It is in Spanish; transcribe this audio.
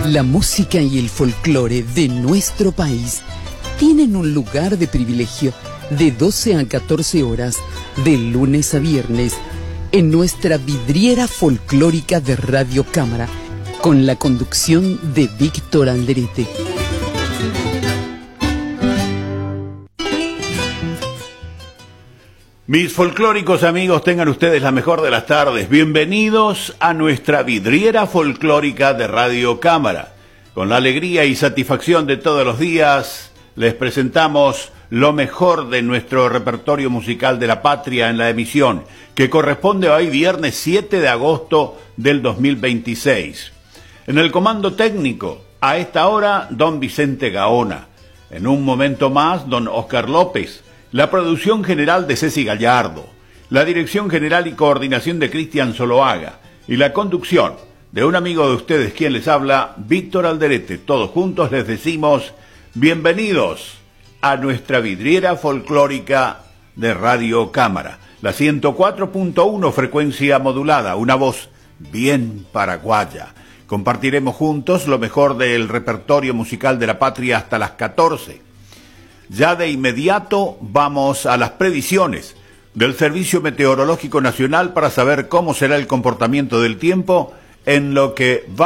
La música y el folclore de nuestro país tienen un lugar de privilegio de 12 a 14 horas, de lunes a viernes, en nuestra vidriera folclórica de Radio Cámara, con la conducción de Víctor Alderete. Mis folclóricos amigos, tengan ustedes la mejor de las tardes. Bienvenidos a nuestra vidriera folclórica de Radio Cámara. Con la alegría y satisfacción de todos los días, les presentamos lo mejor de nuestro repertorio musical de la patria en la emisión, que corresponde a hoy viernes 7 de agosto del 2026. En el comando técnico, a esta hora, don Vicente Gaona. En un momento más, don Oscar López. La producción general de Ceci Gallardo, la dirección general y coordinación de Cristian Zoloaga y la conducción de un amigo de ustedes, quien les habla, Víctor Alderete. Todos juntos les decimos bienvenidos a nuestra vidriera folclórica de Radio Cámara, la 104.1 frecuencia modulada, una voz bien paraguaya. Compartiremos juntos lo mejor del repertorio musical de la patria hasta las 14. Ya de inmediato vamos a las previsiones del Servicio Meteorológico Nacional para saber cómo será el comportamiento del tiempo en lo que va